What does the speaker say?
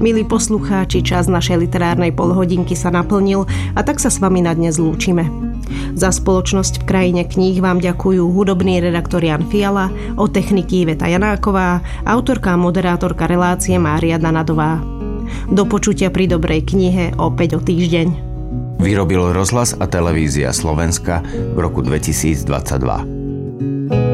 Milí poslucháči, čas našej literárnej polhodinky sa naplnil a tak sa s vami na dnes lúčime. Za spoločnosť v krajine kníh vám ďakujú hudobný redaktor Jan Fiala, od techniky Iveta Janáková, autorka a moderátorka relácie Mária Danadová. Do počutia pri dobrej knihe opäť o týždeň. Vyrobil Rozhlas a televízia Slovenska v roku 2022.